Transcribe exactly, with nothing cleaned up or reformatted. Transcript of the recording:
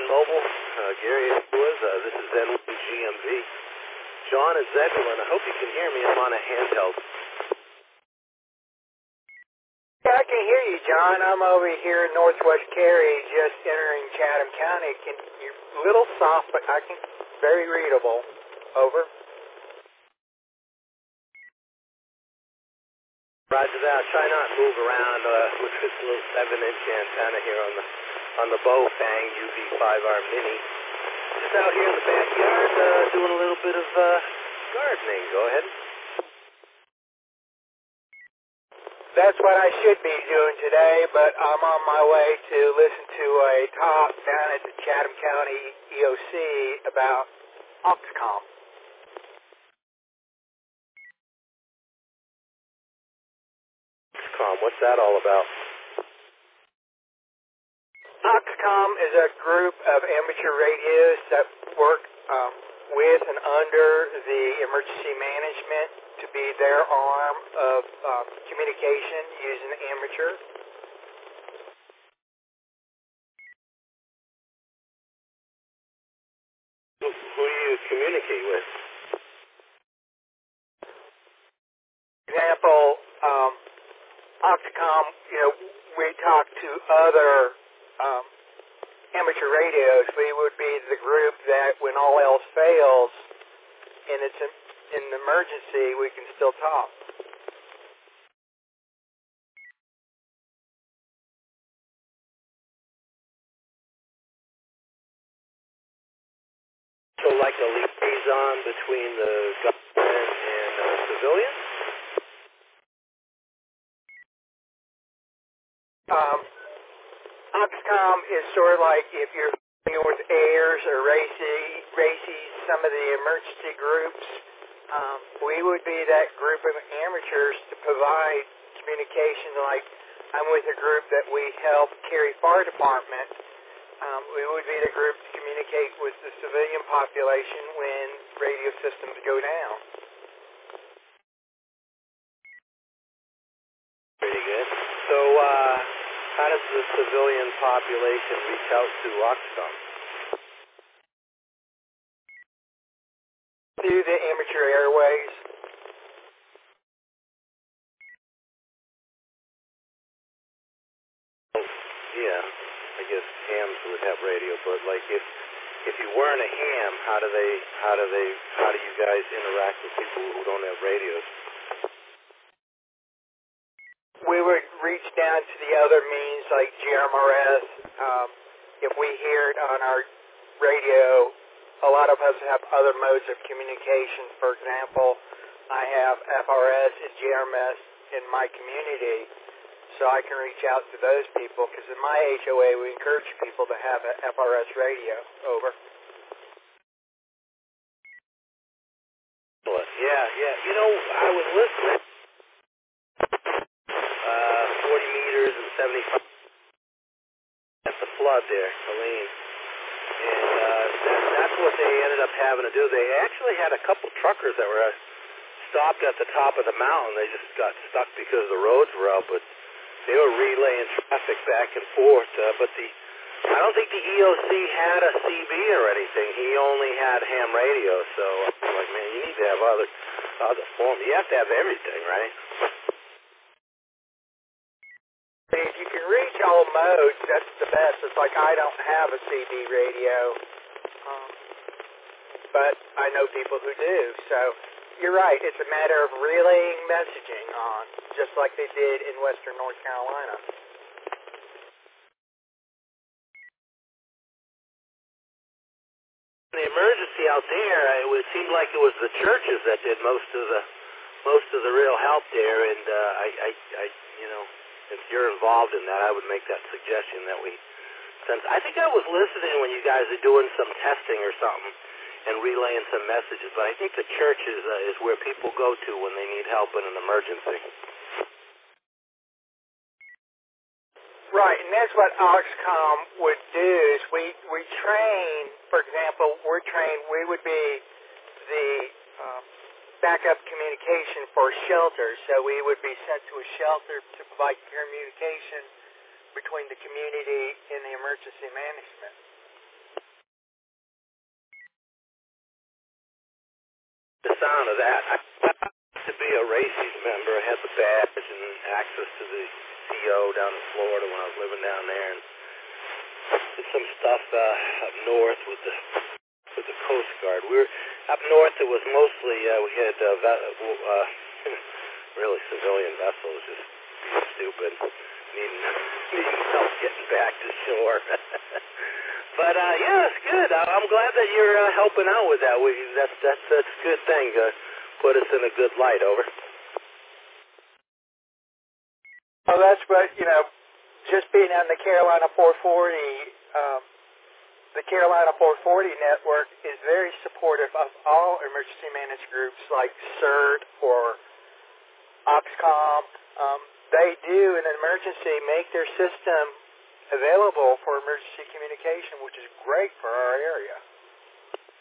Mobile. Uh, Gary was. Uh, this is N one G M V. John is Zebulon. I hope you can hear me. I'm on a handheld. Yeah, I can hear you, John. I'm over here in Northwest Cary, just entering Chatham County. Can, you're a little soft, but I can very readable. Over. Roger that. Try not to move around uh, with this little seven-inch antenna here on the on the Bofang U V five R Mini. Just out here in the backyard uh, doing a little bit of uh, gardening. Go ahead. That's what I should be doing today, but I'm on my way to listen to a talk down at the Chatham County E O C about Oxcom. Oxcom, what's that all about? Oxcom is a group of amateur radios that work um, with and under the emergency management to be their arm of um, communication using amateur. Who, who do you communicate with? For example, um, Oxcom, you know, we talk to other um, amateur radios. We would be the group that when all else fails and it's in, in an emergency, we can still talk. So like a liaison between the government and uh, civilians? Um, Oxcom is sort of like if you're familiar with AIRS or RACI, RACI, some of the emergency groups, um, we would be that group of amateurs to provide communication. Like I'm with a group that we help Cary Fire Department. Um, we would be the group to communicate with the civilian population when radio systems go down. Pretty good. So, uh, how does the civilian population reach out to Oxcom? Through the amateur airways. Yeah, I guess hams would have radio, but like if if you weren't a ham, how do they how do they how do you guys interact with people who don't have radios? We would reach down to the other means like G M R S. Um, if we hear it on our radio, a lot of us have other modes of communication. For example, I have F R S and G M R S in my community, so I can reach out to those people because in my H O A we encourage people to have an F R S radio. Over. Yeah, yeah. You know, I was listening. Uh, forty meters and seventy-five at the flood there, Helene. And uh, that, that's what they ended up having to do. They actually had a couple truckers that were uh, stopped at the top of the mountain. They just got stuck because the roads were out, but they were relaying traffic back and forth. Uh, but the I don't think the E O C had a C B or anything. He only had ham radio. So I'm like, man, you need to have other other forms. You have to have everything, right? If you can reach all modes, that's the best. It's like I don't have a C B radio, um, but I know people who do. So you're right. It's a matter of relaying messaging on, just like they did in Western North Carolina. The emergency out there, it would seem like it was the churches that did most of the most of the real help there. And uh, I, I, I, you know, if you're involved in that, I would make that suggestion that we. Since I think I was listening when you guys are doing some testing or something and relaying some messages, but I think the church is uh, is where people go to when they need help in an emergency. Right, and that's what Oxcom would do is we, we train, for example, we're trained, we would be the um, backup communication for shelters, so we would be sent to a shelter to provide communication between the community and the emergency management. down to that. I used to be a RACES member. I had the badge and access to the C O down in Florida when I was living down there, and did some stuff uh, up north with the with the Coast Guard. We were up north. It was mostly uh, we had uh, uh, really civilian vessels, just stupid, needing needing help getting back to shore. But uh, yeah, it's good. I, I'm glad that you're uh, helping out with that. We, that's that's that's a good thing. Uh, put us in a good light. Over. Well, that's what you know. Just being on the Carolina four forty, um, the Carolina four forty network is very supportive of all emergency managed groups like CERT or Oxcom. Um, they do, in an emergency, make their system available for emergency communication, which is great for our area.